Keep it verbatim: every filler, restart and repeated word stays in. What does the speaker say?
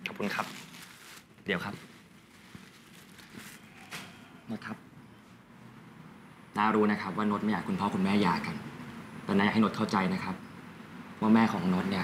ขอบคุณครับ เดี๋ยวครับนดครับน้ารู้นะครับว่านดไม่อยากคุณพ่อคุณแม่หย่ากันแต่น้าอยากให้นดเข้าใจนะครับว่าแม่ของนดเนี่ย